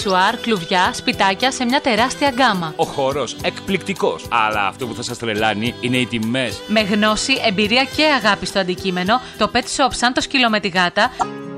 αξεσουάρ, κλουβιά, σπιτάκια σε μια τεράστια γκάμα. Ο χώρος εκπληκτικός. Αλλά αυτό που θα σας τρελάνει είναι οι τιμές. Με γνώση, εμπειρία και αγάπη στο αντικείμενο, το Pet Shop Santos Kilo με τη γάτα